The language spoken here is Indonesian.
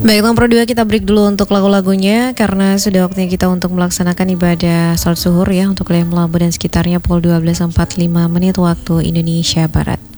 Baik, Bang Pro 2 kita break dulu untuk lagu-lagunya karena sudah waktunya kita untuk melaksanakan ibadah salat zuhur ya untuk wilayah Melabu dan sekitarnya pukul 12.45 waktu Indonesia Barat.